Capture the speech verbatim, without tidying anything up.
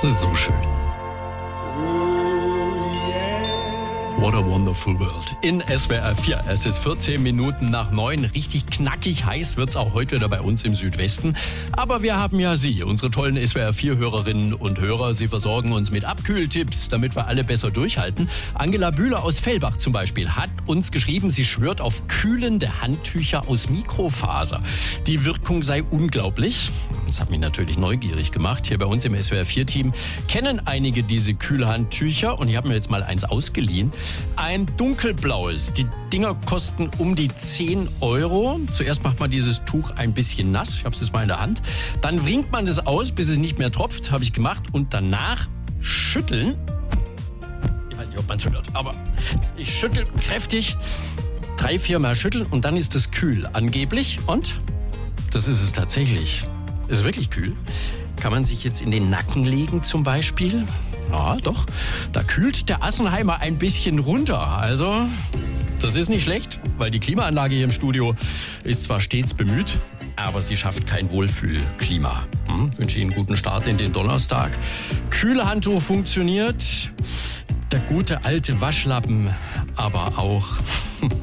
So schön. What a wonderful world. In S W R vier. Es ist vierzehn Minuten nach neun. Richtig knackig heiß wird's auch heute wieder bei uns im Südwesten. Aber wir haben ja Sie, unsere tollen S W R vier Hörerinnen und Hörer. Sie versorgen uns mit Abkühltipps, damit wir alle besser durchhalten. Angela Bühler aus Fellbach zum Beispiel hat uns geschrieben, sie schwört auf kühlende Handtücher aus Mikrofaser. Die Wirkung sei unglaublich. Das hat mich natürlich neugierig gemacht. Hier bei uns im S W R vier Team kennen einige diese Kühlhandtücher und ich habe mir jetzt mal eins ausgeliehen. Ein dunkelblaues. Die Dinger kosten um die zehn Euro. Zuerst macht man dieses Tuch ein bisschen nass. Ich habe es jetzt mal in der Hand. Dann wringt man es aus, bis es nicht mehr tropft. Habe ich gemacht. Und danach schütteln. Ich weiß nicht, ob man es hört, aber ich schüttel kräftig. Drei, vier Mal schütteln und dann ist es kühl. Angeblich. Und das ist es tatsächlich. Es ist wirklich kühl. Kann man sich jetzt in den Nacken legen zum Beispiel? Ja, doch. Da kühlt der Assenheimer ein bisschen runter. Also, das ist nicht schlecht, weil die Klimaanlage hier im Studio ist zwar stets bemüht, aber sie schafft kein Wohlfühlklima. Hm? Ich wünsche Ihnen einen guten Start in den Donnerstag. Kühlhandtuch funktioniert. Der gute alte Waschlappen aber auch.